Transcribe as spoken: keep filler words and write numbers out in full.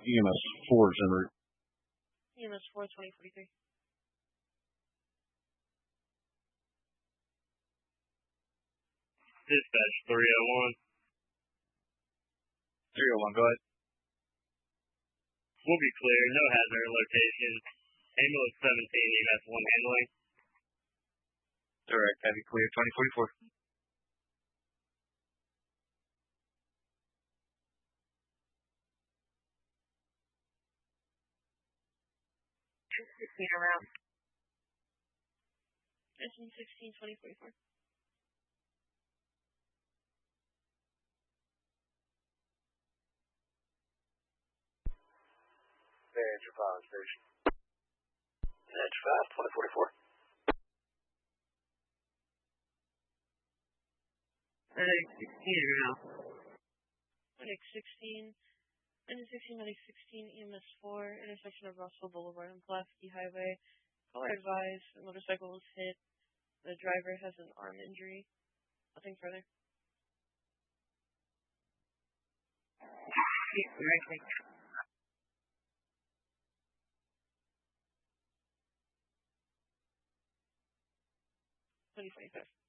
E M S four is en route. E M S four, twenty forty-three. Dispatch three oh one. three oh one, go ahead. We'll be clear, no hazard location. Ambulance seventeen, E M S one handling. Direct, heavy clear, twenty forty-four. sixteen around. Engine sixteen, twenty forty-four. Manager five station. Manager five, twenty forty-four. Medic sixteen around. Medic sixteen. Engine sixteen, Medic sixteen, E M S four, intersection of Russell Boulevard and Pulaski Highway. Caller advised, the motorcycle was hit. The driver has an arm injury. Nothing further. twenty forty-five.